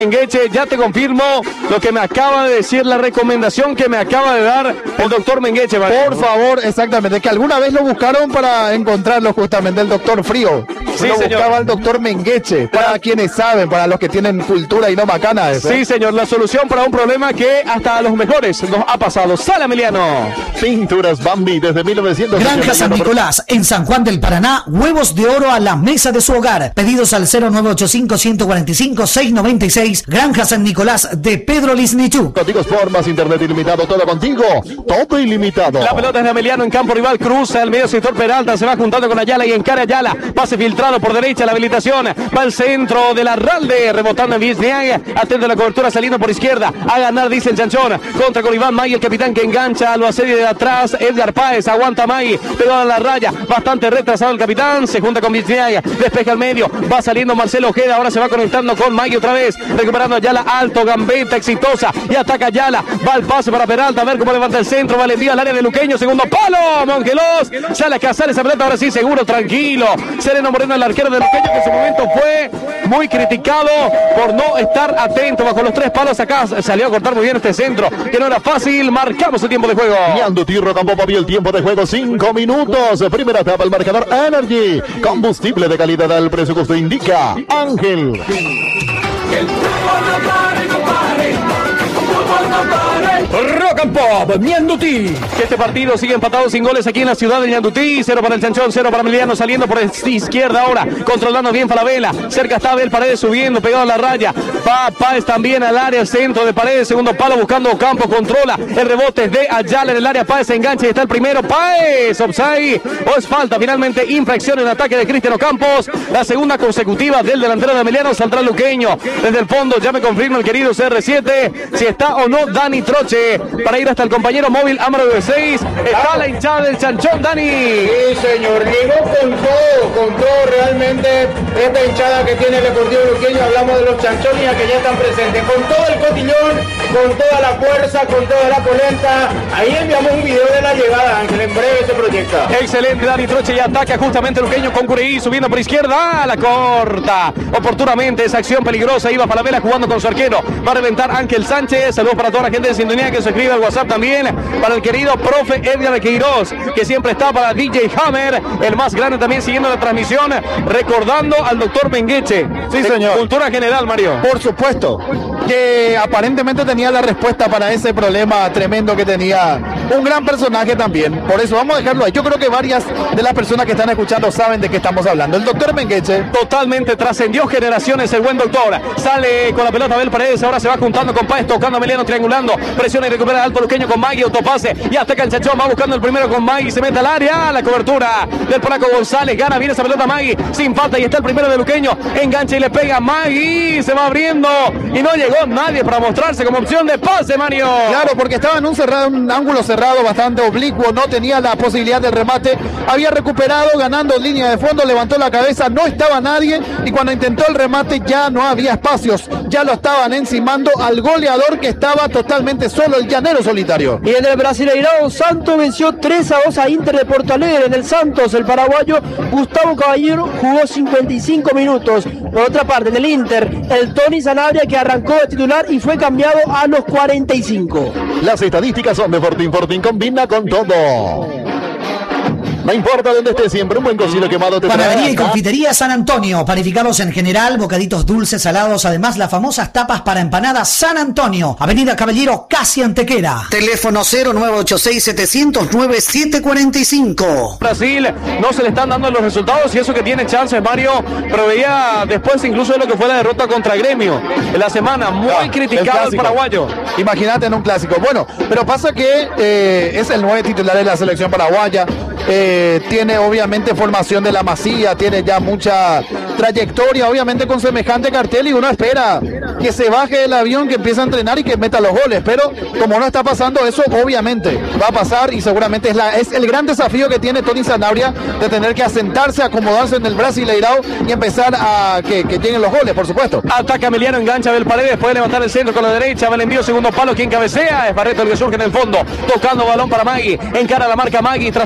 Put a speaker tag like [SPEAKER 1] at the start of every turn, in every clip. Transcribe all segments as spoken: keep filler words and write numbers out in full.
[SPEAKER 1] Mengueche, ya te confirmo lo que me acaba de decir, la recomendación que me acaba de dar el doctor Mengueche. Mario.
[SPEAKER 2] Por favor, exactamente, que alguna vez lo buscaron para encontrarlo justamente, el doctor Frío.
[SPEAKER 1] Sí,
[SPEAKER 2] lo
[SPEAKER 1] señor.
[SPEAKER 2] buscaba el doctor Mengueche, para, para quienes saben, para los que tienen cultura y no macanas. ¿eh?
[SPEAKER 1] Sí, señor, la solución para un problema que hasta a los mejores nos ha pasado. Sala Emiliano.
[SPEAKER 3] Pinturas Bambi desde mil novecientos.
[SPEAKER 4] Granja San Nicolás, en San Juan del Paraná, huevos de oro a la mesa de su hogar. Pedidos al cero nueve ocho cinco, uno cuatro cinco, seis nueve seis. Granja San Nicolás de Pedro Lisnichuk.
[SPEAKER 3] Contigo Formas, internet ilimitado, todo contigo, todo ilimitado.
[SPEAKER 1] La pelota es de Emiliano en campo rival, cruza el medio sector Peralta, se va juntando con Ayala y encara Ayala. Pase filtrado por derecha, la habilitación. Va al centro de la Ralde, rebotando en Vizniaga. Atento a la cobertura, saliendo por izquierda. A ganar, dice el Chanchón. Contra con Iván May, el capitán que engancha, lo asedia de atrás. Edgar Páez, aguanta May, pegado a la raya. Bastante retrasado el capitán, se junta con Vizniaga. Despeja al medio, va saliendo Marcelo Ojeda. Ahora se va conectando con May otra vez. Recuperando a Ayala, alto, gambeta exitosa. Y ataca Ayala. Va el pase para Peralta, a ver cómo levanta el centro. Va el envío al área de Luqueño, segundo palo. Mongelos, sale a cazar esa pelota. Ahora sí, seguro, tranquilo. Sereno Moreno, el arquero de Luqueño, que en su momento fue muy criticado por no estar atento bajo los tres palos. Acá salió a cortar muy bien este centro, que no era fácil. Marcamos el tiempo de juego.
[SPEAKER 3] Ñandu Tirro Campo Papi, el tiempo de juego cinco minutos. Primera etapa, el marcador Energy. Combustible de calidad al precio que usted indica. Ángel.
[SPEAKER 5] El fútbol no pare, no pare. El fútbol no pare.
[SPEAKER 1] Rock and Pop, Ñandutí. Que este partido sigue empatado sin goles aquí en la ciudad de Ñandutí. Cero para el Chanchón, cero para Emiliano, saliendo por izquierda ahora, controlando bien Falabella. Cerca está Abel Paredes subiendo, pegado a la raya. Va Páez también al área, centro de Paredes, segundo palo buscando campo, controla. El rebote es de Ayala en el área, Páez se engancha y está el primero. Páez, offside, o es falta, finalmente infracción en ataque de Cristiano Campos. La segunda consecutiva del delantero de Emiliano, saldrá Luqueño. Desde el fondo ya me confirma el querido C R siete si está o no Dani Troche para ir hasta el compañero móvil Amaro de seis. Está la hinchada del Chanchón, Dani.
[SPEAKER 6] Sí, señor, llegó con todo, con todo realmente esta hinchada que tiene el Deportivo Luqueño. Hablamos de los chanchones que ya están presentes, con todo el cotillón, con toda la fuerza, con toda la polenta. Ahí enviamos un video de la llegada, Ángel, en breve se proyecta.
[SPEAKER 1] Excelente, Dani Troche, y ataca justamente Luqueño con Cureí, subiendo por izquierda, la corta oportunamente, esa acción peligrosa, iba para la vela jugando con su arquero, va a reventar Ángel Sánchez. Saludos para toda la gente de sintonía que se escribe al WhatsApp también, para el querido profe Edgar de Queiroz, que siempre está, para D J Hammer, el más grande también siguiendo la transmisión, recordando al doctor Mengueche.
[SPEAKER 2] Sí, señor.
[SPEAKER 1] Cultura general, Mario.
[SPEAKER 2] Por supuesto, que aparentemente tenía la respuesta para ese problema tremendo que tenía un gran personaje también. Por eso vamos a dejarlo ahí. Yo creo que varias de las personas que están escuchando saben de qué estamos hablando. El doctor Mengueche
[SPEAKER 1] totalmente trascendió generaciones el buen doctor. Sale con la pelota Abel Paredes, ahora se va juntando con Páez, tocando a Emiliano, triangulando, presiona y recupera Alto Luqueño con Magui, autopase y ataca el Chanchón, va buscando el primero con Magui, se mete al área, la cobertura del polaco González, gana bien esa pelota Magui, sin falta, y está el primero de Luqueño, engancha y le pega Magui, se va abriendo y no llegó nadie para mostrarse como opción de pase, Mario.
[SPEAKER 2] Claro, porque estaba en un cerrado, un ángulo cerrado bastante oblicuo, no tenía la posibilidad del remate, había recuperado, ganando línea de fondo, levantó la cabeza, no estaba nadie, y cuando intentó el remate ya no había espacios, ya lo estaban encimando al goleador que estaba totalmente solo, el llanero solitario.
[SPEAKER 7] Y en el Brasileirão, Santos venció tres a dos a Inter de Porto Alegre. En el Santos, el paraguayo Gustavo Caballero jugó cincuenta y cinco minutos. Por otra parte, en el Inter, el Tony Sanabria, que arrancó de titular y fue cambiado a los cuarenta y cinco.
[SPEAKER 3] Las estadísticas son de Fortín. Fortín combina con todo. No importa dónde esté, siempre un buen cocido quemado te
[SPEAKER 4] Panadería
[SPEAKER 3] trae.
[SPEAKER 4] y confitería San Antonio, panificados en general, bocaditos dulces, salados, además las famosas tapas para empanadas San Antonio, Avenida Caballero, casi Antequera. Teléfono cero nueve ocho seis, siete cero cero, nueve siete cuatro cinco.
[SPEAKER 1] Brasil no se le están dando los resultados y eso que tiene chances, Mario, pero veía después incluso de lo que fue la derrota contra Gremio en la semana, muy
[SPEAKER 2] Ah,
[SPEAKER 1] criticado el, el paraguayo.
[SPEAKER 2] Imagínate en un clásico. Bueno, pero pasa que eh, es el nueve titular de la selección paraguaya. Eh, tiene obviamente formación de la Masía, tiene ya mucha trayectoria, obviamente con semejante cartel, y uno espera que se baje del avión, que empiece a entrenar y que meta los goles, pero como no está pasando eso, obviamente va a pasar, y seguramente es, la, es el gran desafío que tiene Tony Sanabria, de tener que asentarse, acomodarse en el Brasileirão y empezar a que, que lleguen los goles, por supuesto.
[SPEAKER 1] Ataca Emiliano, engancha Abel Paredes, puede levantar el centro con la derecha, va el envío, segundo palo, quien cabecea, es Barreto el que surge en el fondo, tocando balón para Magui, encara la marca Magui, Trastadilla,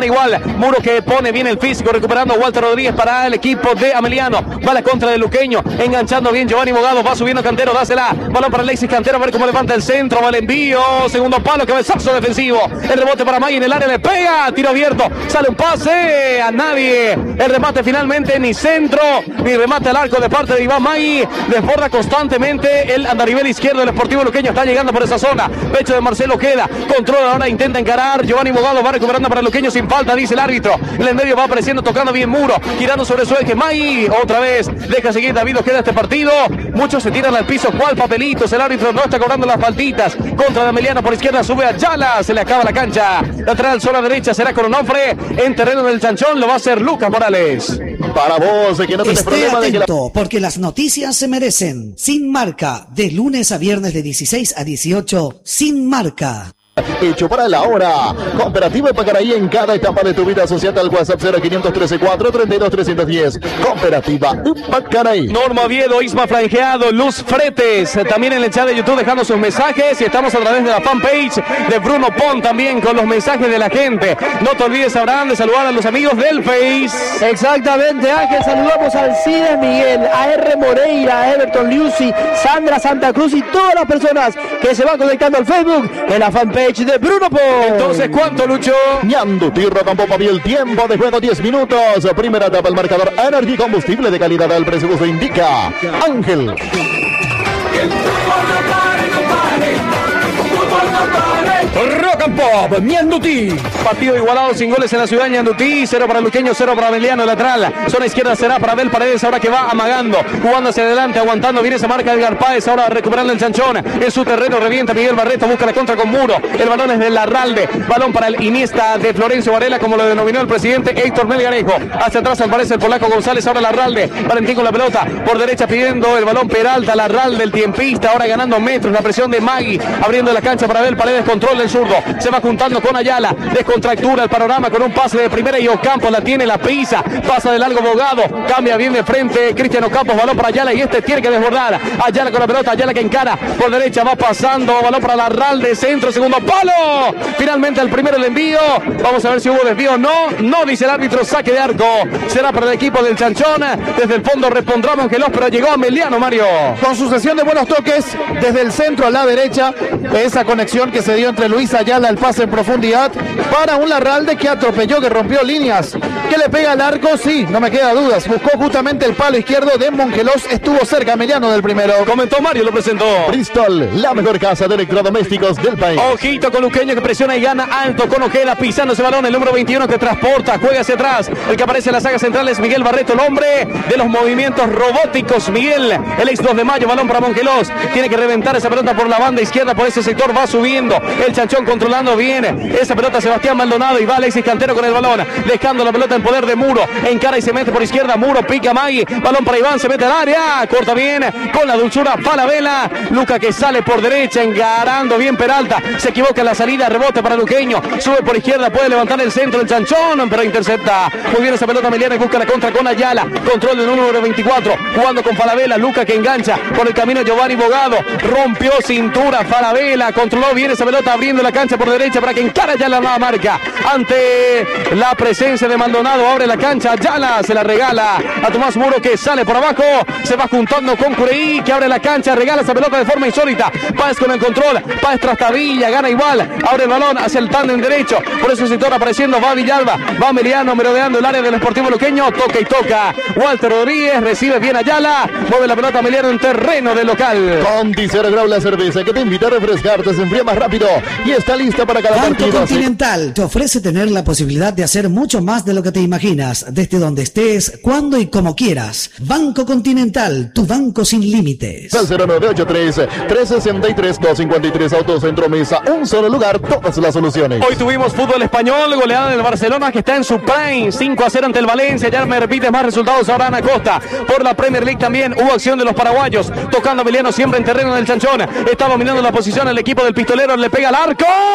[SPEAKER 1] gana igual. Muro que pone bien el físico, recuperando Walter Rodríguez para el equipo de Ameliano. Va la contra de Luqueño, enganchando bien Giovanni Bogado, va subiendo Cantero, dásela. Balón para Alexis Cantero, a ver cómo levanta el centro, va el envío. Segundo palo, cabezazo defensivo. El rebote para May en el área, le pega. Tiro abierto, sale un pase a nadie. El remate finalmente ni centro, ni remate al arco de parte de Iván May. Desborda constantemente el andarivel izquierdo del Sportivo Luqueño. Está llegando por esa zona. Pecho de Marcelo queda. Controla ahora, intenta encarar. Giovanni Bogado va recuperando para Luqueño sin falta, dice el árbitro. En el medio va apareciendo, tocando bien Muro. Girando sobre su eje. May otra vez deja seguir David Ojeda este partido. Muchos se tiran al piso. ¿Cuál papelitos? El árbitro no está cobrando las faltitas. Contra de Ameliano por izquierda. Sube a Yala. Se le acaba la cancha. Lateral zona derecha será con Onofre. En terreno del Chanchón lo va a hacer Lucas Morales.
[SPEAKER 3] Para vos, que no tenés
[SPEAKER 4] Esté
[SPEAKER 3] problema de que la...
[SPEAKER 4] atento, porque las noticias se merecen. Sin Marca, de lunes a viernes de dieciséis a dieciocho, Sin Marca.
[SPEAKER 3] Hecho para la hora. Cooperativa de Pacaraí, en cada etapa de tu vida. Asociate al WhatsApp cero quinientos trece cuatro treinta y dos trescientos diez. Cooperativa Pacaraí.
[SPEAKER 1] Norma Oviedo, Isma Franjeado, Luz Fretes, también en el chat de YouTube dejando sus mensajes, y estamos a través de la fanpage de Bruno Pon también con los mensajes de la gente. No te olvides, Abraham, de saludar a los amigos del Face.
[SPEAKER 7] Exactamente, Ángel, saludamos al Cides Miguel, a R. Moreira, a Everton Liusi, Sandra Santa Cruz y todas las personas que se van conectando al Facebook en la fanpage de Bruno Pon.
[SPEAKER 1] Entonces, ¿cuánto, Lucho?
[SPEAKER 3] Ñanduti, Rocampo, el tiempo de juego diez minutos. Primera etapa, el marcador Energy, combustible de calidad al precio justo indica Ángel.
[SPEAKER 5] Que el fútbol no pare, no pare. Fútbol no pare.
[SPEAKER 1] Rock and Pop, Ñandutí. Partido igualado sin goles en la ciudad de Ñandutí. Cero para Luqueño, cero para Ameliano, lateral. Zona izquierda será para Abel Paredes, ahora que va amagando, jugando hacia adelante, aguantando. Viene esa marca de Garpáez, ahora recuperando el Chanchón. En su terreno revienta Miguel Barreto, busca la contra con Muro. El balón es de Larralde. Balón para el Iniesta de Florencio Varela, como lo denominó el presidente Héctor Melgarejo. Hacia atrás aparece el polaco González, ahora Larralde. Valentín con la pelota, por derecha pidiendo el balón Peralta. Larralde, el tiempista, ahora ganando metros. La presión de Magui, abriendo la cancha para Abel Paredes, control del zurdo. Se va juntando con Ayala, descontractura el panorama con un pase de primera y Ocampo la tiene, la pisa, pasa de largo Bogado, cambia bien de frente Cristiano Campos, balón para Ayala y este tiene que desbordar. Ayala con la pelota, Ayala que encara por derecha, va pasando, balón para Larralde, centro, segundo palo. Finalmente el primero el envío, vamos a ver si hubo desvío. No, no dice el árbitro, saque de arco. Será para el equipo del Chanchón. Desde el fondo repondrá Mongelos, pero llegó Ameliano, Mario.
[SPEAKER 2] Con sucesión de buenos toques desde el centro a la derecha, esa conexión que se dio entre Luis Ayala, el pase en profundidad para un Larralde que atropelló, que rompió líneas, que le pega al arco, sí, no me queda dudas, buscó justamente el palo izquierdo de Mongelos, estuvo cerca Ameliano del primero.
[SPEAKER 1] Comentó Mario, lo presentó
[SPEAKER 3] Bristol, la mejor casa de electrodomésticos del país.
[SPEAKER 1] Ojito con Luqueño que presiona y gana alto con Ojeda, pisando ese balón, el número veintiuno que transporta, juega hacia atrás, el que aparece en la saga central es Miguel Barreto, el hombre de los movimientos robóticos. Miguel, el ex dos de mayo, balón para Mongelos, tiene que reventar esa pelota por la banda izquierda, por ese sector va subiendo, el Chanchón controlando bien esa pelota, Sebastián Maldonado, y va Alexis Cantero con el balón, dejando la pelota en poder de Muro, encara y se mete por izquierda, Muro pica Magui, balón para Iván, se mete al área, corta bien, con la dulzura Falabella, Luca que sale por derecha, engarando bien Peralta, se equivoca en la salida, rebote para Luqueño, sube por izquierda, puede levantar el centro el Chanchón, pero intercepta muy bien esa pelota Emiliano y busca la contra con Ayala, control del número veinticuatro, jugando con Falabella, Luca que engancha por el camino Giovanni Bogado, rompió cintura Falabella, controló bien esa pelota, abriendo la cancha por derecha para que encara ya la nueva marca, ante la presencia de Maldonado, abre la cancha, Ayala se la regala a Tomás Muro que sale por abajo, se va juntando con Cureí que abre la cancha, regala esa pelota de forma insólita, Páez con el control, Páez Trastavilla, gana igual, abre el balón hacia el tándem derecho, por ese sector apareciendo, va Villalba, va Meliano merodeando el área del Sportivo Luqueño, toca y toca, Walter Rodríguez, recibe bien Ayala, mueve la pelota Meliano en terreno del local.
[SPEAKER 3] Conti Cero Grau, la cerveza que te invita a refrescarte, se enfría más rápido y está lista para cada
[SPEAKER 4] Banco
[SPEAKER 3] partido.
[SPEAKER 4] Continental te ofrece tener la posibilidad de hacer mucho más de lo que te imaginas, desde donde estés, cuando y como quieras. Banco Continental, tu banco sin límites.
[SPEAKER 3] Al cero nueve ocho tres, tres seis tres, dos cinco tres, Autocentro Mesa, un solo lugar, todas las soluciones.
[SPEAKER 1] Hoy tuvimos fútbol español, goleada del Barcelona que está en su prime, cinco a cero ante el Valencia, ya me repites más resultados ahora Ana Costa. Por la Premier League también hubo acción de los paraguayos, tocando a Emiliano siempre en terreno del Chanchón, está dominando la posición el equipo del pistolero, le pega al arco.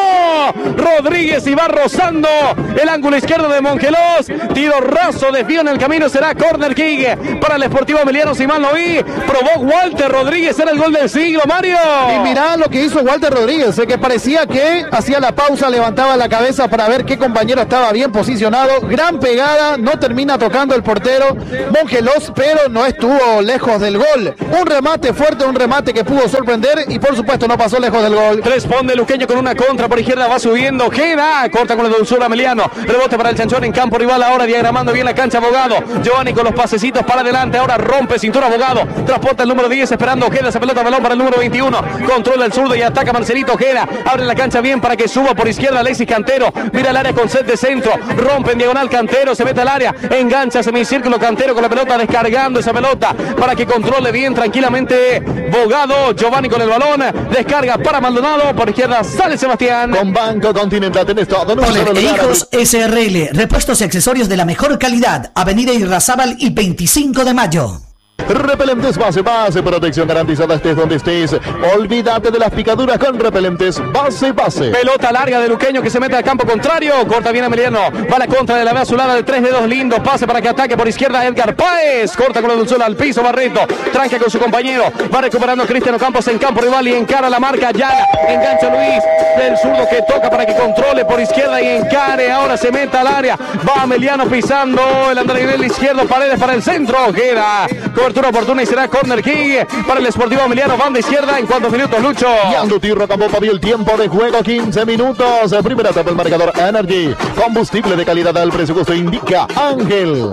[SPEAKER 1] Rodríguez y va rozando el ángulo izquierdo de Mongelos. Tiro raso, desvío en el camino, será corner kick para el Sportivo Emiliano, si mal no vi. Probó Walter Rodríguez, era el gol del siglo, Mario.
[SPEAKER 2] Y mirá lo que hizo Walter Rodríguez, eh, que parecía que hacía la pausa, levantaba la cabeza para ver qué compañero estaba bien posicionado. Gran pegada, no termina tocando el portero Mongelos, pero no estuvo lejos del gol. Un remate fuerte, un remate que pudo sorprender y por supuesto no pasó lejos del gol.
[SPEAKER 1] Responde Luqueño con una contra por izquierda, va subiendo, queda, corta con el dulzura Emiliano. Rebote para el Chanchón en campo rival, ahora diagramando bien la cancha Abogado. Giovanni con los pasecitos para adelante, ahora rompe cintura Abogado. Transporta el número diez esperando Ojeda, esa pelota balón para el número veintiuno. Controla el zurdo y ataca Marcelito Ojeda. Abre la cancha bien para que suba por izquierda Alexis Cantero. Mira el área con set de centro. Rompe en diagonal Cantero, se mete al área. Engancha semicírculo Cantero con la pelota, descargando esa pelota para que controle bien tranquilamente Bogado. Giovanni con el balón. Descarga para Maldonado. Por izquierda sale Sebastián.
[SPEAKER 3] Con Banco Continental tenés todo. No
[SPEAKER 4] Poler e Hijos S R L. Repuestos y accesorios de la mejor calidad. Avenida Irrazábal y veinticinco de mayo.
[SPEAKER 3] Repelentes Base Base, protección garantizada estés donde estés. Olvídate de las picaduras con Repelentes Base Base.
[SPEAKER 1] Pelota larga de Luqueño que se mete al campo contrario. Corta bien Emiliano. Va la contra de la azulada de tres dedos. Lindo pase para que ataque por izquierda Edgar Páez. Corta con la dulzura al piso Barreto. Tranca con su compañero. Va recuperando Cristiano Campos en campo rival y encara la marca Yala. Engancha Luis del zurdo que toca para que controle por izquierda y encare. Ahora se mete al área. Va Emiliano pisando el andarivel izquierdo. Paredes para el centro. Queda cobertura oportuna y será corner kick para el Sportivo Emiliano. Banda izquierda. ¿En cuántos minutos, Lucho?
[SPEAKER 3] Yando Tirro Campopa vio el tiempo de juego, quince minutos. Primera etapa el marcador Energy. Combustible de calidad al precio justo indica Ángel.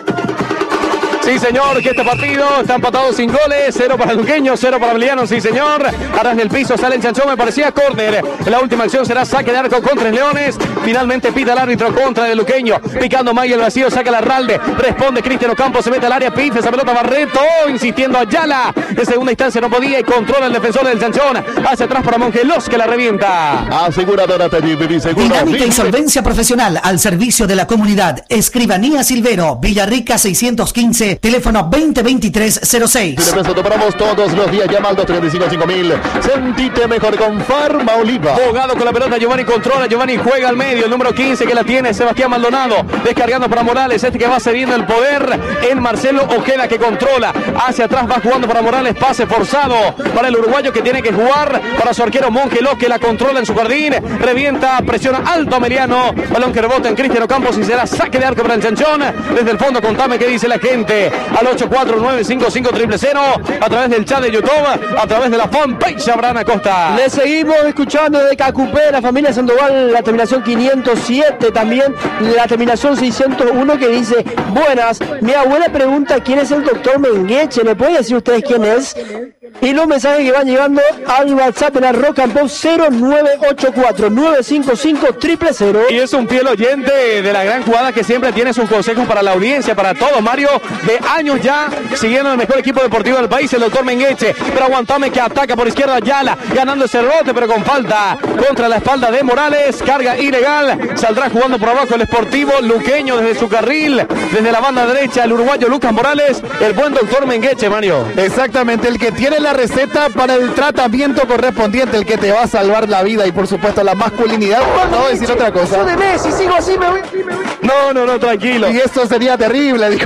[SPEAKER 1] Sí, señor, que este partido está empatado sin goles. Cero para Luqueño, cero para Emiliano. Sí, señor. Arras del piso sale el Chanchón, me parecía córner. La última acción será saque de arco con Tres Leones. Finalmente pita el árbitro contra de Luqueño. Picando Maya el vacío, saca la Ralde. Responde Cristiano Campos, se mete al área, pisa esa pelota Barreto. Insistiendo Ayala. En segunda instancia no podía y controla el defensor del Chanchón. Hacia atrás para Mongelos que la revienta.
[SPEAKER 3] Aseguradora Teddy Seguro.
[SPEAKER 4] Dinámica y solvencia profesional al servicio de la comunidad. Escribanía Silvero, Villarrica seiscientos quince. Teléfono veinte veintitrés cero seis.
[SPEAKER 3] Si le presto tomamos todos los días, llama al dos treinta y cinco cinco mil. Sentite mejor con Farma Oliva.
[SPEAKER 1] Bogado con la pelota, Giovanni controla, Giovanni juega al medio, el número quince que la tiene Sebastián Maldonado, descargando para Morales, este que va cediendo el poder en Marcelo Ojeda que controla, hacia atrás va jugando para Morales, pase forzado para el uruguayo que tiene que jugar para su arquero Mongelos que la controla en su jardín, revienta, presiona alto Emiliano, balón que rebota en Cristiano Campos y será saque de arco para el Chanchón. Desde el fondo contame qué dice la gente al ocho cuatro nueve cinco cinco cero cero cero, a través del chat de YouTube, a través de la fanpage Abraham Acosta.
[SPEAKER 7] Le seguimos escuchando de Cacupé, la familia Sandoval, la terminación quinientos siete, también la terminación seiscientos uno que dice: buenas, mi abuela pregunta quién es el doctor Mengueche, ¿me pueden decir ustedes quién es? Y los mensajes que van llegando al WhatsApp de la Rock and Pop cero nueve ocho cuatro nueve cinco cinco cero cero cero.
[SPEAKER 1] Y es un fiel oyente de la gran jugada que siempre tiene sus consejos para la audiencia, para todos, Mario, de años ya, siguiendo el mejor equipo deportivo del país, el doctor Mengueche. Pero aguantame que ataca por izquierda Ayala, ganando ese rebote, pero con falta contra la espalda de Morales, carga ilegal, saldrá jugando por abajo el Sportivo Luqueño desde su carril, desde la banda derecha, el uruguayo Lucas Morales, el buen doctor Mengueche, Mario.
[SPEAKER 2] Exactamente, el que tiene la receta para el tratamiento correspondiente, el que te va a salvar la vida y por supuesto la masculinidad, por no decir otra cosa.
[SPEAKER 7] de Messi, sigo así, me voy, me voy.
[SPEAKER 1] No, no, no, tranquilo.
[SPEAKER 2] Y esto sería terrible, dijo.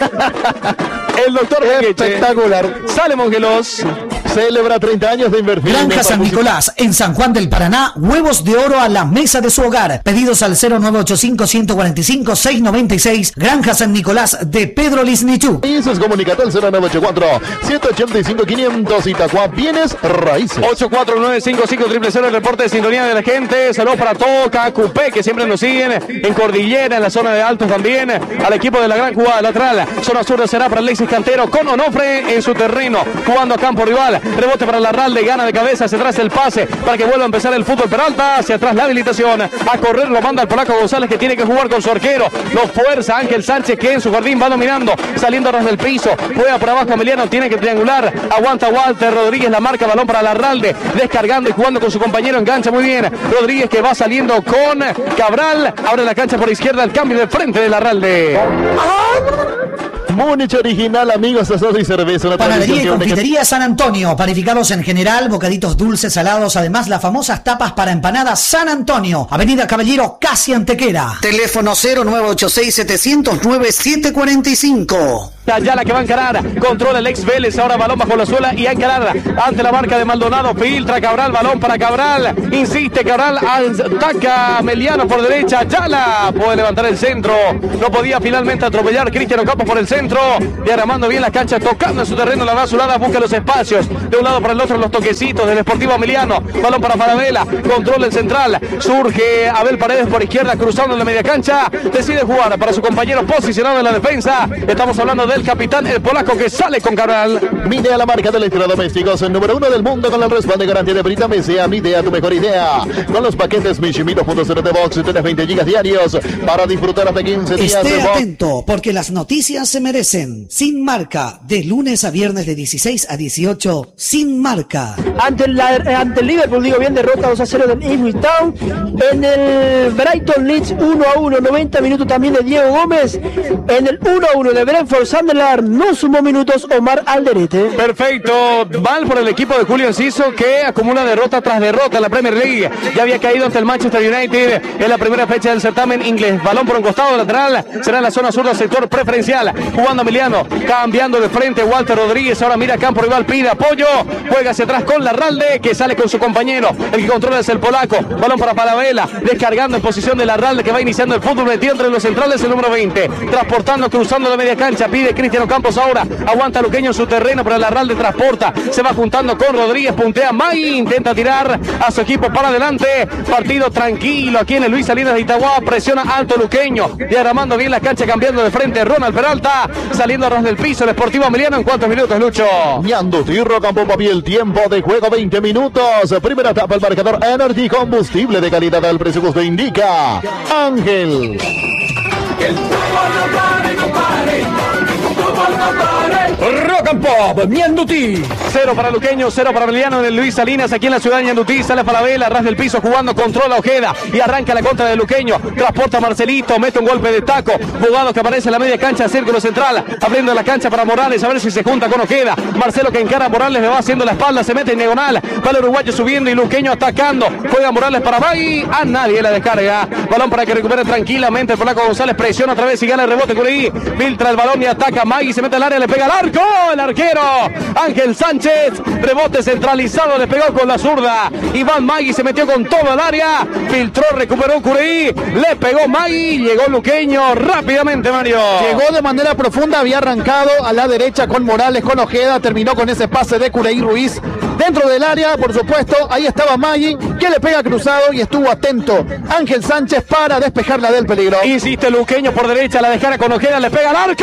[SPEAKER 1] El doctor Mengueche.
[SPEAKER 2] Espectacular.
[SPEAKER 1] Sale Mongelos.
[SPEAKER 3] Celebra treinta años de inversión.
[SPEAKER 4] Granja San Nicolás, en San Juan del Paraná, huevos de oro a la mesa de su hogar. Pedidos al cero nueve ocho cinco, uno cuatro cinco, seis nueve seis. Granja San Nicolás de Pedro Lisnichú.
[SPEAKER 3] Y eso es comunicado al cero nueve ocho cuatro, siete ocho cinco, quinientos. Itacua, bienes raíces.
[SPEAKER 1] ocho cuatro nueve cinco cinco cero cero cero, el reporte de sintonía de la gente. Saludos para todo Cacupé, que siempre nos siguen en Cordillera, en la zona de Altos también. Al equipo de la gran jugada lateral. Zona sur será para Alexis Cantero con Onofre en su terreno, jugando a campo rival. Rebote para Larralde, gana de cabeza, hacia atrás el pase para que vuelva a empezar el fútbol Peralta, hacia atrás la habilitación, a correr lo manda el polaco González que tiene que jugar con su arquero, lo fuerza Ángel Sánchez que en su jardín va dominando, saliendo a ras del piso, juega por abajo Emiliano, tiene que triangular, aguanta Walter Rodríguez, la marca, balón para Larralde, descargando y jugando con su compañero, engancha muy bien, Rodríguez que va saliendo con Cabral, abre la cancha por izquierda, el cambio de frente de Larralde.
[SPEAKER 3] Múnich original, amigos, asado y cerveza. Una
[SPEAKER 4] Panadería y
[SPEAKER 3] tradición que une-
[SPEAKER 4] confitería San Antonio, panificados en general, bocaditos dulces, salados, además las famosas tapas para empanadas San Antonio, Avenida Caballero, casi Antequera. Teléfono cero nueve ocho seis, siete cero nueve, siete cuatro cinco.
[SPEAKER 1] Ayala que va a encarar, controla el ex Vélez, ahora balón bajo la suela y a encarar ante la marca de Maldonado, filtra Cabral, balón para Cabral, insiste Cabral, ataca Meliano por derecha, Ayala puede levantar el centro, no podía finalmente atropellar Cristiano Campos por el centro, diagramando bien la cancha, tocando en su terreno la basurada, busca los espacios, de un lado para el otro los toquecitos del Sportivo Emiliano, balón para Falabella, controla el central, surge Abel Paredes por izquierda, cruzando en la media cancha, decide jugar para su compañero posicionado en la defensa, estamos hablando de el capitán, el polaco que sale con Cabral.
[SPEAKER 3] Midea, la marca de electrodomésticos, el número uno del mundo con el respaldo de garantía de Brita Mesea. Midea, tu mejor idea. Con los paquetes Mishimino punto cero de Box, tienes veinte gigas diarios para disfrutar hasta quince días
[SPEAKER 4] Esté
[SPEAKER 3] de Box.
[SPEAKER 4] atento, porque las noticias se merecen. Sin marca, de lunes a viernes de dieciséis a dieciocho, sin marca.
[SPEAKER 7] Ante, la, ante el Liverpool, digo bien, derrota dos a cero del Ipswich Town. En el Brighton Leeds uno a uno, noventa minutos también de Diego Gómez. En el uno a uno de Brentford Sunderland no sumó minutos Omar Alderete.
[SPEAKER 1] Perfecto, mal por el equipo de Julio Enciso que acumula derrota tras derrota en la Premier League. Ya había caído ante el Manchester United en la primera fecha del certamen inglés. Balón por un costado lateral, será en la zona sur del sector preferencial. Jugando Emiliano, cambiando de frente Walter Rodríguez. Ahora mira campo rival, pide apoyo. Juega hacia atrás con Larralde que sale con su compañero. El que controla es el polaco. Balón para Falabella, descargando en posición de Larralde que va iniciando el fútbol. Metido entre los centrales el número veinte. Transportando, cruzando la media cancha. Pide Cristiano Campos ahora. Aguanta Luqueño en su terreno, pero Larralde transporta. Se va juntando con Rodríguez. Puntea May. Intenta tirar a su equipo para adelante. Partido tranquilo aquí en el Luis Salinas de Itagua. Presiona alto Luqueño. Diagramando bien la cancha, cambiando de frente Ronald Peralta. Saliendo a ras del piso el Sportivo Emiliano. ¿En cuántos minutos, Lucho?
[SPEAKER 3] Ñando Tirro, Campo Papi, el tiempo de juego veinte minutos. Primera etapa, el marcador Energy, combustible de calidad al presupuesto indica Ángel.
[SPEAKER 5] Que el fútbol no pare, no pare. Fútbol no pare.
[SPEAKER 1] Rock and Pop, Ñandutí. Cero para Luqueño, cero para Emiliano en el Luis Salinas, aquí en la ciudad de Ñandutí. Sale Falabella, ras del piso, jugando, controla Ojeda y arranca la contra de Luqueño. Transporta a Marcelito, mete un golpe de taco. Jugado que aparece en la media cancha, círculo central, abriendo la cancha para Morales, a ver si se junta con Ojeda. Marcelo que encara a Morales, le va haciendo la espalda, se mete en diagonal. Para el uruguayo subiendo y Luqueño atacando. Juega Morales para Bay, a nadie la descarga. Balón para que recupere tranquilamente el polaco González, presiona otra vez y gana el rebote con ahí. Filtra el balón y ataca Magui, se mete al área, le pega al arco. El arquero Ángel Sánchez, rebote centralizado, le pegó con la zurda. Iván Magui se metió con todo el área, filtró, recuperó Cureí, le pegó Magui, llegó Luqueño rápidamente, Mario.
[SPEAKER 2] Llegó de manera profunda, había arrancado a la derecha con Morales, con Ojeda, terminó con ese pase de Cureí Ruiz dentro del área, por supuesto. Ahí estaba Magui, que le pega cruzado y estuvo atento Ángel Sánchez para despejarla del peligro.
[SPEAKER 1] Insiste Luqueño por derecha, la descarga con Ojeda, le pega al arco.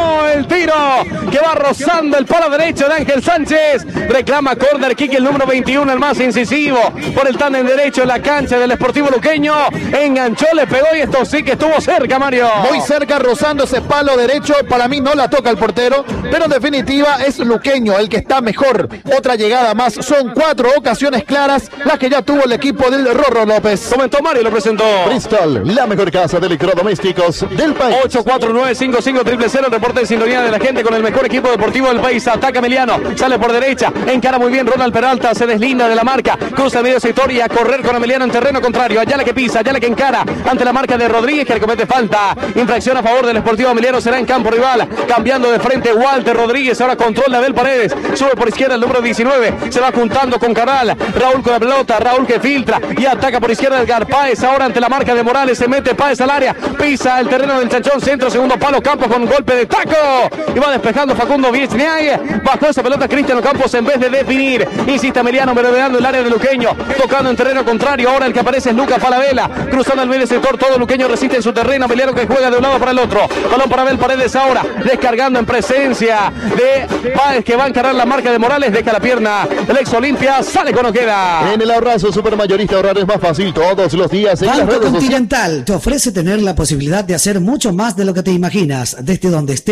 [SPEAKER 1] El tiro que va rozando el palo derecho de Ángel Sánchez. Reclama corner kick el número veintiuno, el más incisivo por el tándem derecho en la cancha del Sportivo Luqueño. Enganchó, le pegó y esto sí que estuvo cerca, Mario.
[SPEAKER 2] Muy cerca, rozando ese palo derecho. Para mí no la toca el portero, pero en definitiva es Luqueño el que está mejor. Otra llegada más. Son cuatro ocasiones claras las que ya tuvo el equipo del Rorro López.
[SPEAKER 1] Comentó Mario, lo presentó.
[SPEAKER 3] Bristol, la mejor casa de electrodomésticos del país.
[SPEAKER 1] ocho cuatro nueve cinco cinco cero cero cero, el reporte de sintonía de la gente con el mejor equipo deportivo del país. Ataca Emiliano, sale por derecha, encara muy bien Ronald Peralta, se deslinda de la marca, cruza el medio sector y a correr con Emiliano en terreno contrario. Ayala que pisa, Ayala que encara ante la marca de Rodríguez que le comete falta. Infracción a favor del Sportivo Emiliano, será en campo rival. Cambiando de frente Walter Rodríguez, ahora control de Abel Paredes, sube por izquierda el número diecinueve, se va juntando con Cabral. Raúl con la pelota, Raúl que filtra y ataca por izquierda Edgar Páez, ahora ante la marca de Morales, se mete Páez al área, pisa el terreno del Chanchón, centro, segundo palo, Campos con golpe de taco y va despejando Facundo Viesniag. Bajó esa pelota Cristiano Campos en vez de definir. Insiste Emiliano merodeando el área de Luqueño, tocando en terreno contrario. Ahora el que aparece es Lucas Falabella, cruzando el medio sector. Todo Luqueño resiste en su terreno. Emiliano que juega de un lado para el otro. Balón para Abel Paredes ahora, descargando en presencia de Páez que va a encarar la marca de Morales. Deja la pierna el ex Olimpia, sale con Ojeda.
[SPEAKER 3] En el Ahorrazo Supermayorista ahorrar es más fácil todos los días. En las
[SPEAKER 4] Banco
[SPEAKER 3] redes sociales.
[SPEAKER 4] Continental te ofrece tener la posibilidad de hacer mucho más de lo que te imaginas, desde donde estés,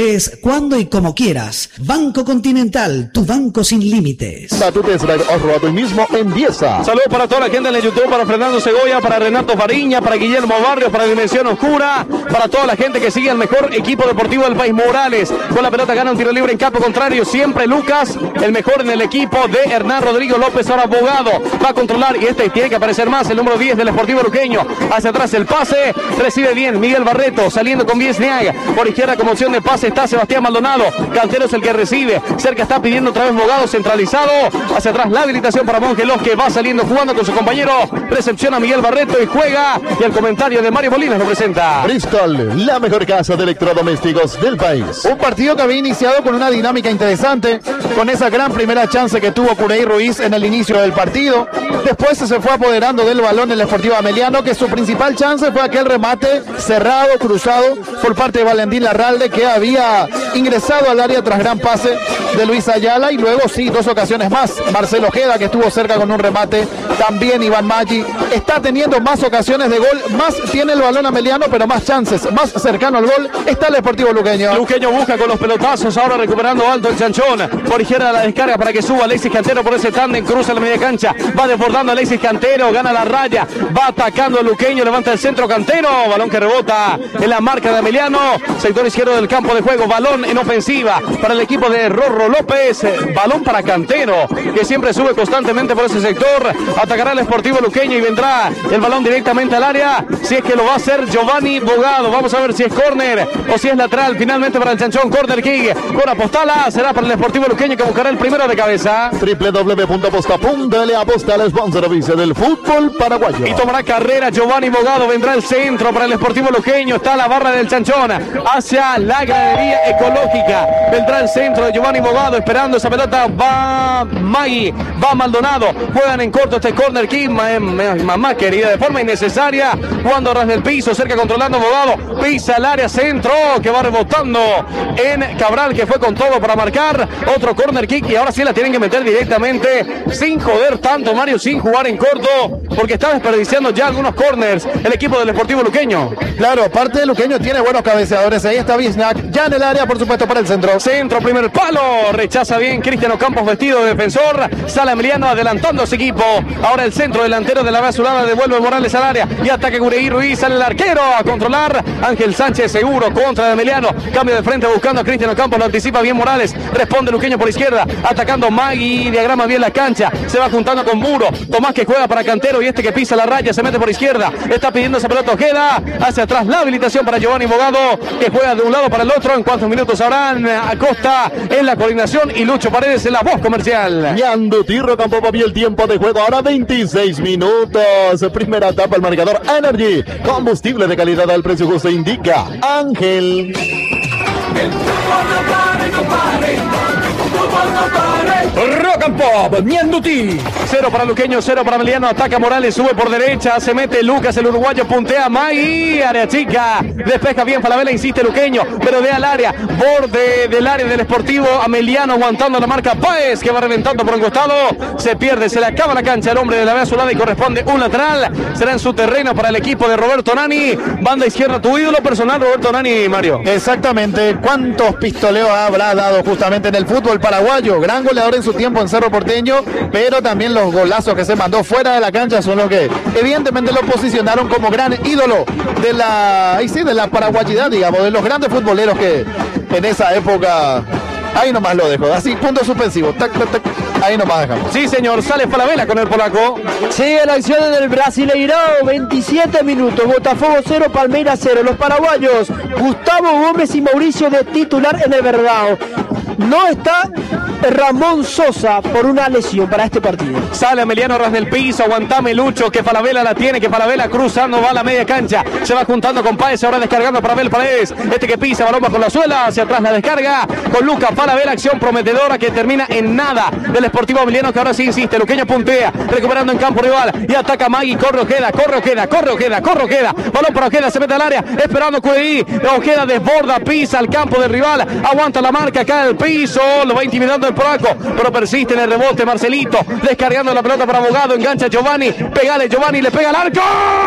[SPEAKER 4] cuando y como quieras. Banco Continental, tu banco sin límites.
[SPEAKER 3] Da tu test drive ahorro hoy mismo en Diesa.
[SPEAKER 1] Saludos para toda la gente en el YouTube, para Fernando Segovia, para Renato Fariña, para Guillermo Barrios, para Dimensión Oscura, para toda la gente que sigue al mejor equipo deportivo del país, Morales. Con la pelota gana un tiro libre en campo contrario, siempre Lucas, el mejor en el equipo de Hernán Rodrigo López, ahora Bogado. Va a controlar y este tiene que aparecer más, el número diez del Sportivo Luqueño. Hacia atrás el pase, recibe bien Miguel Barreto, saliendo con Viesniaga. Por izquierda como opción de pase está Sebastián Maldonado. Cantero es el que recibe. Cerca está pidiendo otra vez Bogado, centralizado. Hacia atrás la habilitación para Mongelos, que va saliendo jugando con su compañero. Recepción a Miguel Barreto y juega. Y el comentario de Mario Molinas lo presenta.
[SPEAKER 3] Bristol, la mejor casa de electrodomésticos del país.
[SPEAKER 2] Un partido que había iniciado con una dinámica interesante, con esa gran primera chance que tuvo Curey Ruiz en el inicio del partido. Después se fue apoderando del balón el Sportivo Ameliano, que su principal chance fue aquel remate cerrado, cruzado por parte de Valentín Larralde, que había ingresado al área tras gran pase de Luis Ayala, y luego sí, dos ocasiones más. Marcelo Ojeda, que estuvo cerca con un remate, también Iván Maggi. Está teniendo más ocasiones de gol, más tiene el balón Ameliano, pero más chances, más cercano al gol está el Sportivo Luqueño.
[SPEAKER 1] Luqueño busca con los pelotazos, ahora recuperando alto el Chanchón. Por izquierda la descarga para que suba Alexis Cantero por ese tándem, cruza la media cancha, va desbordando Alexis Cantero, gana la raya, va atacando el Luqueño, levanta el centro Cantero, balón que rebota en la marca de Ameliano, sector izquierdo del campo de juego, balón en ofensiva para el equipo de Rorro López, balón para Cantero, que siempre sube constantemente por ese sector, atacará el Sportivo Luqueño y vendrá el balón directamente al área, si es que lo va a hacer Giovanni Bogado. Vamos a ver si es córner o si es lateral, finalmente para el Chanchón, corner kick con Apostala, será para el Sportivo Luqueño, que buscará el primero de cabeza.
[SPEAKER 3] doble u doble u doble u punto aposta punto ele, aposta al sponsor oficial del fútbol paraguayo.
[SPEAKER 1] Y tomará carrera Giovanni Bogado, vendrá el centro para el Sportivo Luqueño, está la barra del Chanchón hacia la gradería ecológica, vendrá el centro de Giovanni Bogado, esperando esa pelota, va Magui, va Maldonado, juegan en corto este corner kick, mamá querida, de forma innecesaria, jugando a ras del piso, cerca controlando Bogado, pisa el área, centro, que va rebotando en Cabral, que fue con todo para marcar, otro corner kick, y ahora sí la tienen que meter directamente, sin joder tanto, Mario, sin jugar en corto, porque está desperdiciando ya algunos corners el equipo del Sportivo Luqueño.
[SPEAKER 2] Claro, parte de Luqueño tiene buenos cabeceadores, ahí está Bisnack, ya en el área, por supuesto, para el centro.
[SPEAKER 1] Centro, primer palo, rechaza bien Cristiano Campos, vestido de defensor, sale Emiliano adelantando a su equipo, ahora el centro delantero de la B Azulada, devuelve Morales al área, y ataque Gureí Ruiz, sale el arquero a controlar, Ángel Sánchez seguro contra Emiliano, cambio de frente buscando a Cristiano Campos, lo anticipa bien Morales, responde Luqueño por izquierda, atacando Magui, diagrama bien la cancha, se va juntando con Muro, Tomás que juega para Cantero y este que pisa la raya, se mete por izquierda, está pidiendo esa pelota Ojeda, hacia atrás la habilitación para Giovanni Bogado, que juega de un lado para el otro, en cuántos minutos habrán, Acosta en la coordinación y Lucho Paredes en la voz comercial.
[SPEAKER 3] Ñando Tirro tampoco vio el tiempo de juego, ahora veintiséis minutos, primera etapa, el marcador Energy, combustible de calidad al precio justo, indica Ángel.
[SPEAKER 5] El fútbol no para, no para, el fútbol no para.
[SPEAKER 1] Rock and Pop, Ñanduti. Cero para Luqueño, cero para Emiliano, ataca Morales, sube por derecha, se mete Lucas, el uruguayo, puntea Magui, área chica, despeja bien Falabella, insiste Luqueño, pero de al área, borde del área del Sportivo, Emiliano aguantando la marca, Páez, que va reventando por un costado, se pierde, se le acaba la cancha al hombre de la B Azulada y corresponde un lateral, será en su terreno para el equipo de Roberto Nani, banda izquierda, tu ídolo personal Roberto Nani, Mario.
[SPEAKER 2] Exactamente, cuántos pistoleos habrá dado justamente en el fútbol paraguayo, gran goleador en su tiempo en Cerro Porteño, pero también los golazos que se mandó fuera de la cancha son los que evidentemente lo posicionaron como gran ídolo de la, y sí, de la paraguayidad, digamos, de los grandes futboleros que en esa época, ahí nomás lo dejo, así, punto suspensivo, tac, tac, tac, ahí nomás dejamos.
[SPEAKER 1] Sí, señor, sale Falabella con el polaco.
[SPEAKER 7] Sigue la acción del Brasileirao, veintisiete minutos, Botafogo cero, Palmeiras cero, los paraguayos, Gustavo Gómez y Mauricio de titular en el Verdao. No está Ramón Sosa por una lesión para este partido.
[SPEAKER 1] Sale Emiliano ras del piso, aguantame Lucho, que Falabella la tiene, que Falabella cruzando, va a la media cancha, se va juntando con Páez, ahora descargando para Abel Paredes, este que pisa, balón bajo la suela, hacia atrás la descarga, con Lucas Falabella, acción prometedora que termina en nada del Sportivo Emiliano, que ahora sí insiste. Luqueño puntea, recuperando en campo rival y ataca Magui. Corre Ojeda, corre Ojeda, corre Ojeda, corre Ojeda. Balón para Ojeda, se mete al área, esperando Q D I. Ojeda desborda, pisa al campo del rival, aguanta la marca, cae al piso, lo va intimidando el polaco, pero persiste en el rebote. Marcelito descargando la pelota para Abogado, engancha Giovanni, pegale Giovanni, le pega al arco.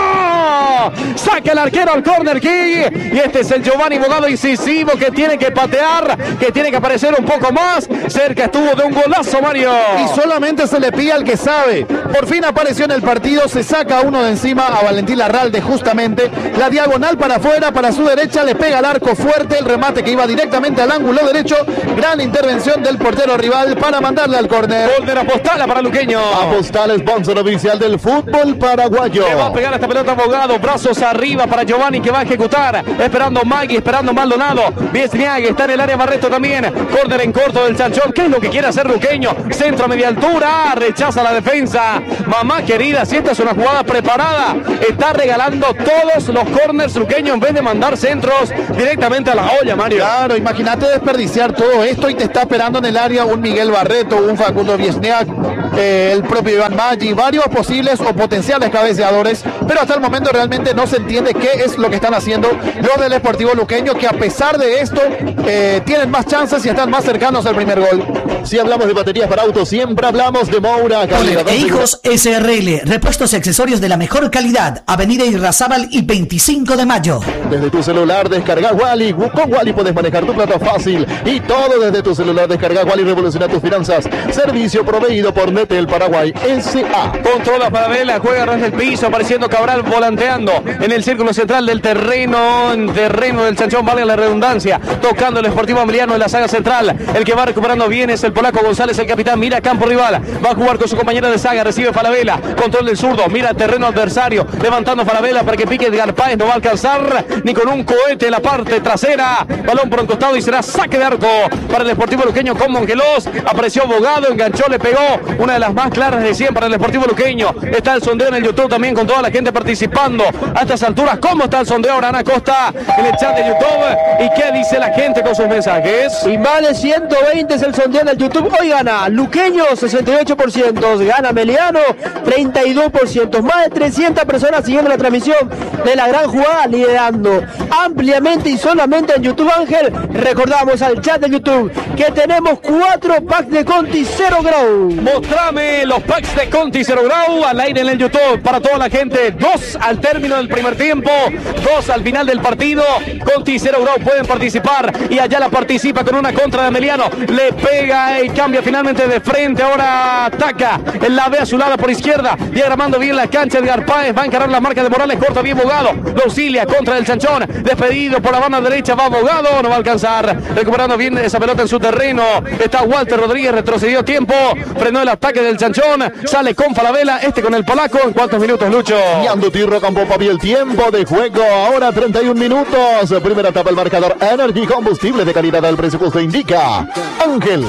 [SPEAKER 1] Saca el arquero al corner kick. Y este es el Giovanni Abogado incisivo, que tiene que patear, que tiene que aparecer un poco más. Cerca estuvo de un golazo, Mario.
[SPEAKER 2] Y solamente se le pide al que sabe. Por fin apareció en el partido, se saca uno de encima a Valentín Larralde, justamente. La diagonal para afuera, para su derecha, le pega al arco fuerte. El remate que iba directamente al ángulo derecho. Gran intervención del portero rival para mandarle al córner.
[SPEAKER 1] Gol de la Postala para Luqueño.
[SPEAKER 3] Apostal, sponsor oficial del fútbol paraguayo.
[SPEAKER 1] Le va a pegar esta pelota Abogado, brazos arriba para Giovanni, que va a ejecutar, esperando Magui, esperando Maldonado. Viesniague está en el área, Barreto también. Córner en corto del Chanchón. ¿Qué es lo que quiere hacer Luqueño? Centro a media altura, rechaza la defensa. Mamá querida, si esta es una jugada preparada, está regalando todos los córners Luqueño en vez de mandar centros directamente a la olla, Mario.
[SPEAKER 2] Claro, imagínate desperdiciar todo esto y te está esperando en el área un Miguel Barreto, un Facundo Viesniak, eh, el propio Iván Maggi, varios posibles o potenciales cabeceadores, pero hasta el momento realmente no se entiende qué es lo que están haciendo los del Sportivo Luqueño, que a pesar de esto eh, tienen más chances y están más cercanos al primer gol.
[SPEAKER 3] Si hablamos de baterías para autos, siempre hablamos de Moura.
[SPEAKER 4] Poler e Hijos S R L, repuestos y accesorios de la mejor calidad. Avenida Irrazábal y veinticinco de mayo.
[SPEAKER 3] Desde tu celular descarga Wally. Con Wally puedes manejar tu plata fácil y todo desde tu celular. Descarga Wally, revoluciona tus finanzas. Servicio proveído por Netel Paraguay S A.
[SPEAKER 1] Controla Paravela, juega ras del piso, apareciendo Cabral volanteando en el círculo central del terreno, en terreno del Chanchón, vale la redundancia, tocando el Sportivo Emiliano en la saga central. El que va recuperando bien es el polaco González, el capitán, mira campo rival, va a jugar con su compañera de saga, recibe Falabella, control del zurdo, mira terreno adversario, levantando Falabella para que pique Edgar Páez, no va a alcanzar ni con un cohete en la parte trasera. Balón por un costado y será saque de arco para el Sportivo Luqueño con Mongelos. Apareció Abogado, enganchó, le pegó, una de las más claras de cien para el Sportivo Luqueño. Está el sondeo en el YouTube también con toda la gente participando a estas alturas. ¿Cómo está el sondeo ahora, Ana Costa, en el chat de YouTube? ¿Y qué dice la gente con sus mensajes?
[SPEAKER 7] Y más de ciento veinte es el sondeo en el YouTube. Hoy gana Luqueño sesenta y ocho por ciento, gana Meliano treinta y dos por ciento. Más de trescientas personas siguiendo la transmisión de la gran jugada, liderando ampliamente y solamente en YouTube. Ángel, recordamos al chat de YouTube que tenemos cuatro packs de Conti cero Grau.
[SPEAKER 1] Mostrame los packs de Conti cero Grau al aire en el YouTube para toda la gente. Dos al término del primer tiempo, dos al final del partido. Conti cero Grau pueden participar y Ayala participa con una contra de Emiliano. Le pega y cambia finalmente de frente. Ahora ataca en la ve azulada por izquierda, diagramando bien la cancha. Edgar Páez va a encarar la marca de Morales, corta bien Abogado, lo auxilia contra el Chanchón, despedido por la banda derecha, va Abogado, no va a alcanzar, recuperando bien esa pelota en su terreno. Está Walter Rodríguez, retrocedió tiempo, frenó el ataque del Chanchón, sale con Falabella, este con el polaco. ¿En cuántos minutos, Lucho?
[SPEAKER 3] Yando Tirro con Popa, el tiempo de juego, ahora treinta y un minutos. Primera etapa, el marcador Energy, combustible de calidad al presupuesto indica Ángel.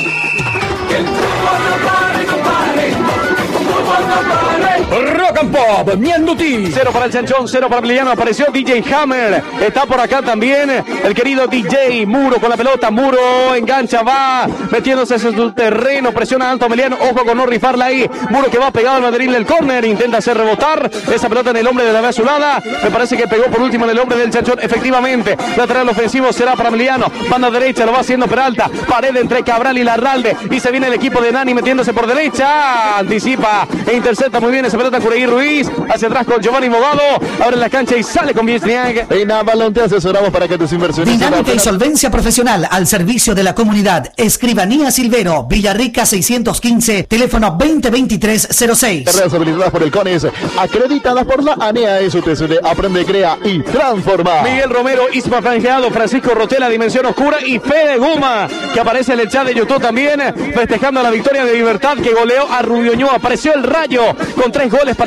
[SPEAKER 5] Que el fútbol no pare, compadre. Fútbol no pare.
[SPEAKER 1] Rock and Pop, Mianduti. Cero para el Chanchón, cero para Emiliano. Apareció D J Hammer. Está por acá también el querido D J Muro con la pelota. Muro engancha, va metiéndose en su terreno. Presiona alto Emiliano. Ojo con no rifarla ahí. Muro que va pegado al banderín del córner. Intenta hacer rebotar esa pelota en el hombre de la B azulada. Me parece que pegó por último en el hombre del Chanchón. Efectivamente, lateral ofensivo será para Emiliano. Banda derecha, lo va haciendo Peralta. Pared entre Cabral y Larralde. Y se viene el equipo de Nani metiéndose por derecha. Anticipa e intercepta muy bien esa pelota Cureí Ruiz. Hacia atrás con Giovanni Bogado. Abre la cancha y sale con Viesniak.
[SPEAKER 3] En Avalon te asesoramos para que tus inversiones...
[SPEAKER 4] Dinámica y solvencia profesional al servicio de la comunidad. Escribanía Silvero, Villarrica seiscientos quince, teléfono veinte veintitrés cero seis.
[SPEAKER 3] Responsabilidad por el CONES, acreditadas por la A N E A, S U T C D, aprende, crea y transforma.
[SPEAKER 1] Miguel Romero, Isma Franjeado, Francisco Rotela, Dimensión Oscura y Fede Guma, que aparece en el chat de YouTube también, festejando la victoria de Libertad que goleó a Rubioñó. Apareció el Rayo con tres goles para el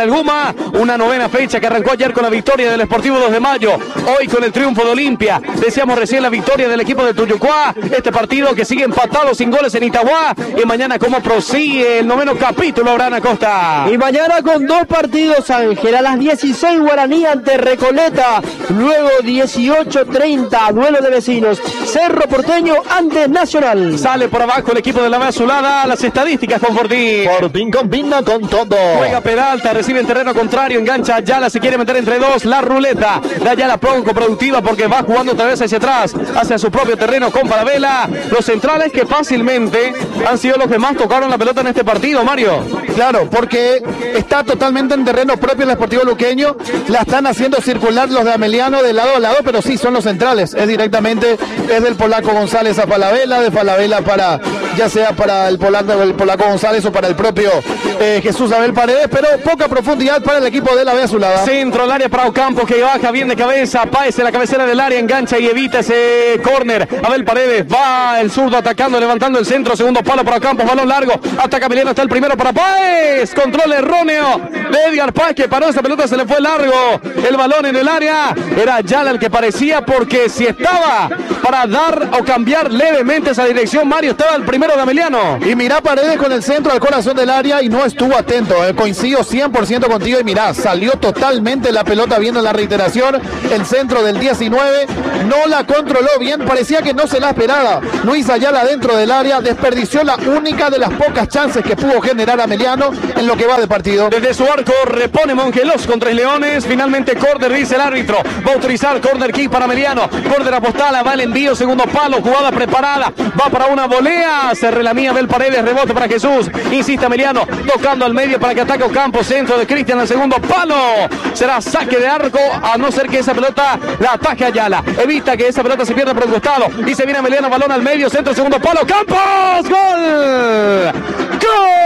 [SPEAKER 1] el Guma. Una novena fecha que arrancó ayer con la victoria del Sportivo dos de Mayo. Hoy con el triunfo de Olimpia. Decíamos recién la victoria del equipo de Tuyucuá. Este partido que sigue empatado sin goles en Itagua. Y mañana cómo prosigue el noveno capítulo, Abraham Acosta.
[SPEAKER 7] Y mañana con dos partidos, Ángel. A las dieciséis Guaraní ante Recoleta. Luego dieciocho treinta, duelo de vecinos. Cerro Porteño ante Nacional.
[SPEAKER 1] Sale por abajo el equipo de la B Azulada. Las estadísticas con Fortín.
[SPEAKER 3] Fortín combina con todo.
[SPEAKER 1] Juega Peralta, recibe en terreno contrario, engancha a Ayala, se quiere meter entre dos. La ruleta de Ayala poco productiva porque va jugando otra vez hacia atrás, hacia su propio terreno con Falabella. Los centrales que fácilmente han sido los que más tocaron la pelota en este partido, Mario.
[SPEAKER 2] Claro, porque está totalmente en terreno propio el Sportivo Luqueño. La están haciendo circular los de Ameliano de lado a lado, pero sí son los centrales. Es directamente, es del polaco González a Falabella, de Falabella para, ya sea para el polaco, el polaco González o para el propio eh, Jesús Abel Paredes, pero poca profundidad para el equipo de la B Azulada.
[SPEAKER 1] Centro al área para Ocampo que baja bien de cabeza, Páez en la cabecera del área, engancha y evita ese córner. Abel Paredes va el zurdo atacando, levantando el centro, segundo palo para Ocampo, balón largo, ataca Emiliano, está el primero para Páez, control erróneo de Edgar Páez que paró esa pelota, se le fue largo el balón en el área. Era Ayala el que parecía, porque si estaba para dar o cambiar levemente esa dirección, Mario, estaba el primero de Emiliano.
[SPEAKER 2] Y mira Paredes con el centro al corazón del área y no estuvo atento, eh. Coincido cien por ciento contigo y mirá, salió totalmente la pelota viendo la reiteración, el centro del diecinueve, no la controló bien, parecía que no se la esperaba. Luis Ayala dentro del área desperdició la única de las pocas chances que pudo generar Ameliano en lo que va de partido.
[SPEAKER 1] Desde su arco repone Mongelos con Tres Leones, finalmente córner, dice el árbitro, va a autorizar córner kick para Ameliano, córner apostala, va el envío, segundo palo, jugada preparada, va para una volea, se relamía Abel Paredes, rebote para Jesús, insiste Ameliano, tocando al medio para que ataque Ocampo, centro de Cristian al segundo palo, será saque de arco, a no ser que esa pelota la ataque Ayala, evita que esa pelota se pierda por el costado, y se viene Ameliano, balón al medio, centro, segundo palo, Campos, gol, gol.